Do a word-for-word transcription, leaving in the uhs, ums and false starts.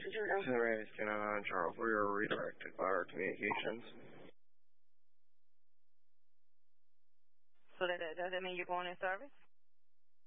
To the Raven's two nine nine Charles, we are redirected by our communications. So that, does that mean you're going in service?